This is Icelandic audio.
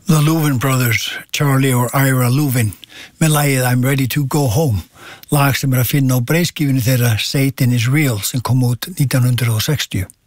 The Louvin Brothers, Charlie og Ira Louvin, með lagið I'm Ready to Go Home, lag sem að finna á breiðskífunni þeirra Satan is Real sem kom út 1960.